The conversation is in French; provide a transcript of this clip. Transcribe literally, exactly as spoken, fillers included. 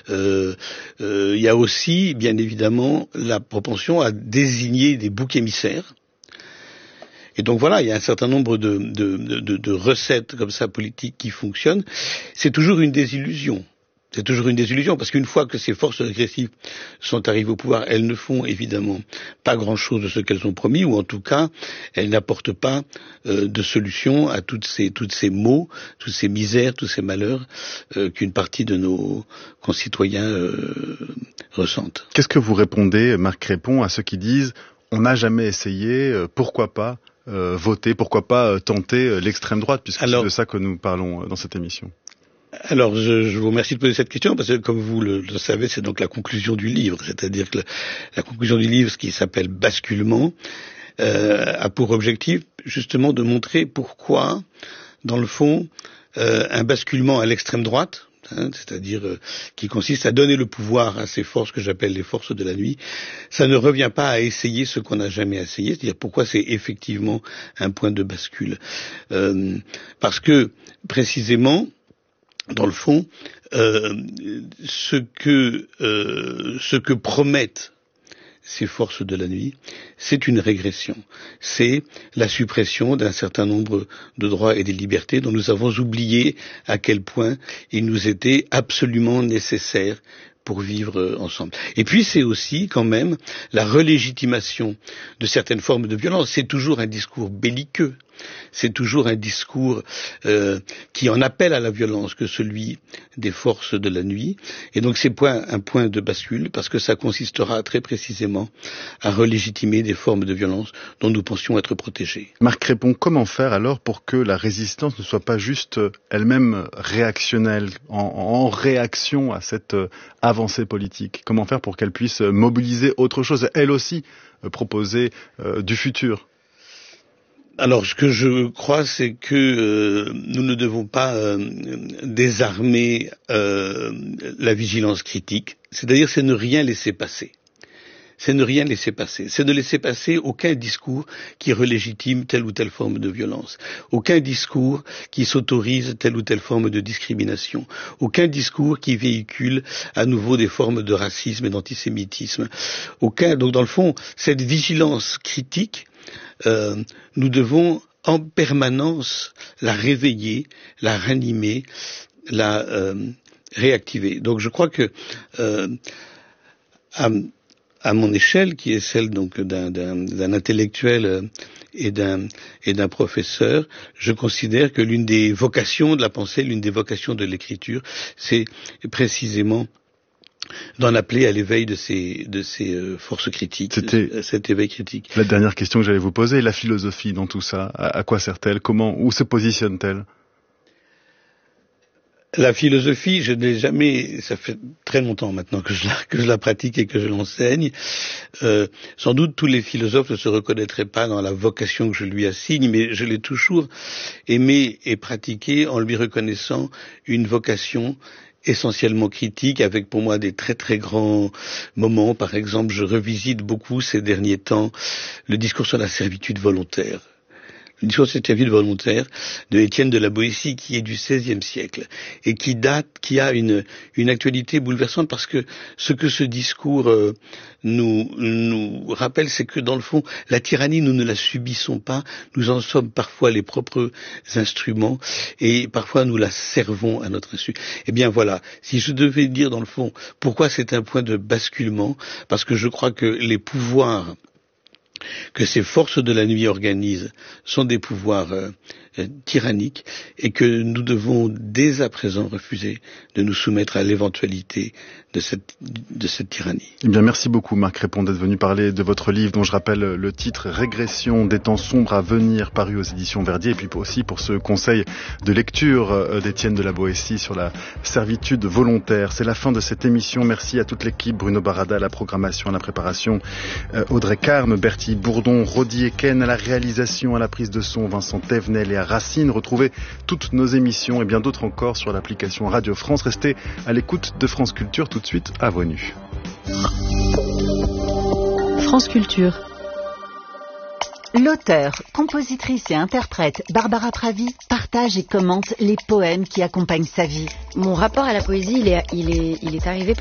Euh, euh, il y a aussi, bien évidemment, la propension à désigner des boucs émissaires. Et donc voilà, il y a un certain nombre de, de, de, de recettes comme ça politiques qui fonctionnent. C'est toujours une désillusion. C'est toujours une désillusion, parce qu'une fois que ces forces régressives sont arrivées au pouvoir, elles ne font évidemment pas grand-chose de ce qu'elles ont promis, ou en tout cas, elles n'apportent pas euh, de solution à toutes ces, toutes ces maux, toutes ces misères, tous ces malheurs euh, qu'une partie de nos concitoyens euh, ressentent. Qu'est-ce que vous répondez, Marc Crépon, à ceux qui disent « on n'a jamais essayé, euh, pourquoi pas euh, voter, pourquoi pas euh, tenter euh, l'extrême droite », puisque Alors, c'est de ça que nous parlons euh, dans cette émission. Alors, je, je vous remercie de poser cette question, parce que comme vous le, le savez, c'est donc la conclusion du livre. C'est-à-dire que la, la conclusion du livre, ce qui s'appelle Basculement, euh, a pour objectif justement de montrer pourquoi, dans le fond, euh, un basculement à l'extrême droite, hein, c'est-à-dire euh, qui consiste à donner le pouvoir à ces forces que j'appelle les forces de la nuit, ça ne revient pas à essayer ce qu'on n'a jamais essayé, c'est-à-dire pourquoi c'est effectivement un point de bascule. Euh, parce que, précisément, dans le fond, euh, ce que euh, ce que promettent ces forces de la nuit, c'est une régression. C'est la suppression d'un certain nombre de droits et des libertés dont nous avons oublié à quel point ils nous étaient absolument nécessaires pour vivre ensemble. Et puis c'est aussi quand même la relégitimation de certaines formes de violence. C'est toujours un discours belliqueux. C'est toujours un discours euh, qui en appelle à la violence que celui des forces de la nuit. Et donc c'est point, un point de bascule, parce que ça consistera très précisément à relégitimer des formes de violence dont nous pensions être protégés. Marc Crépon, comment faire alors pour que la résistance ne soit pas juste elle-même réactionnelle, en, en réaction à cette avancée politique? Comment faire pour qu'elle puisse mobiliser autre chose, elle aussi euh, proposer euh, du futur? Alors, ce que je crois, c'est que euh, nous ne devons pas euh, désarmer euh, la vigilance critique. C'est-à-dire, c'est ne rien laisser passer. C'est ne rien laisser passer. C'est ne laisser passer aucun discours qui relégitime telle ou telle forme de violence. Aucun discours qui s'autorise telle ou telle forme de discrimination. Aucun discours qui véhicule à nouveau des formes de racisme et d'antisémitisme. Aucun. Donc, dans le fond, cette vigilance critique, Euh, nous devons en permanence la réveiller, la ranimer, la euh, réactiver. Donc je crois que euh, à, à mon échelle, qui est celle donc d'un, d'un, d'un intellectuel et d'un, et d'un professeur, je considère que l'une des vocations de la pensée, l'une des vocations de l'écriture, c'est précisément d'en appeler à l'éveil de ces, de ces euh, forces critiques, C'était cet éveil critique. La dernière question que j'allais vous poser, la philosophie dans tout ça, à, à quoi sert-elle? Comment, où se positionne-t-elle? La philosophie, je n'ai jamais, ça fait très longtemps maintenant que je la, que je la pratique et que je l'enseigne. Euh, sans doute tous les philosophes ne se reconnaîtraient pas dans la vocation que je lui assigne, mais je l'ai toujours aimé et pratiqué en lui reconnaissant une vocation essentiellement critique, avec pour moi des très très grands moments. Par exemple, je revisite beaucoup ces derniers temps le discours sur la servitude volontaire. Le discours sur la servitude volontaire de Étienne de la Boétie, qui est du seizième siècle et qui date, qui a une, une actualité bouleversante, parce que ce que ce discours euh, nous, nous rappelle, c'est que dans le fond, la tyrannie, nous ne la subissons pas, nous en sommes parfois les propres instruments et parfois nous la servons à notre insu. Eh bien voilà, si je devais dire dans le fond pourquoi c'est un point de basculement, parce que je crois que les pouvoirs que ces forces de la nuit organisent sont des pouvoirs euh, euh, tyranniques, et que nous devons dès à présent refuser de nous soumettre à l'éventualité de cette, de cette tyrannie. Eh bien, merci beaucoup Marc Crépon d'être venu parler de votre livre, dont je rappelle le titre « Régression des temps sombres à venir », paru aux éditions Verdier, et puis aussi pour ce conseil de lecture d'Étienne de la Boétie sur la servitude volontaire. C'est la fin de cette émission. Merci à toute l'équipe, Bruno Barada à la programmation, à la préparation, euh, Audrey Carme, Bertie Bourdon, Rodi Eken à la réalisation, à la prise de son, Vincent Thévenel et à Racine. Retrouvez toutes nos émissions et bien d'autres encore sur l'application Radio France. Restez à l'écoute de France Culture, tout de suite à vos nus. France Culture. L'auteur, compositrice et interprète Barbara Pravi partage et commente les poèmes qui accompagnent sa vie. Mon rapport à la poésie, il est, il est, il est arrivé